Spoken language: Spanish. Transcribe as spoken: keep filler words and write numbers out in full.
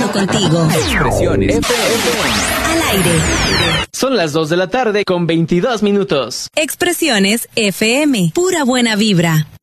conectado contigo. Expresiones F M. Al aire. Son las dos de la tarde con veintidós minutos. Expresiones F M. Pura buena vibra.